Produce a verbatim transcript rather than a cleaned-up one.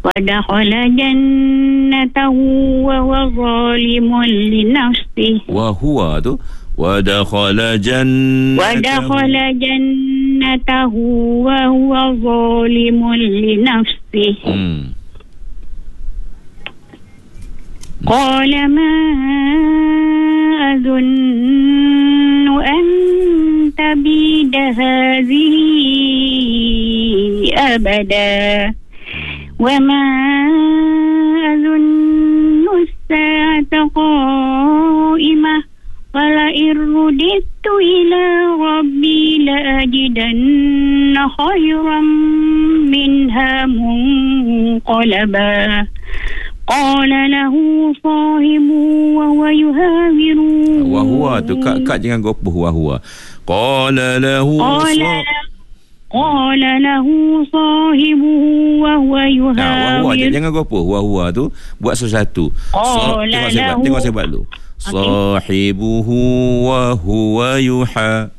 ودخل جنته وهو ظالم لنفسه وهو tu ودخل جنته ودخل جنته وهو ظالم لنفسه hmm. قال ما أظن أن تبيد هذه أبدا وما أظن الساعة قائمة ولئن رددت إلى ربي لأجدن خيرا منها منقلبا قال له صاحبه وهو يهاوره وهو tu kak, kak jangan gopoh wahwa qala lahu قال له صاحبه وهو يهاوره nah, wahwa jangan gopoh wahwa tu buat sesuatu قال so, tengok saya buat tengok saya buat dulu okay. sahibuhu wa huwa yuha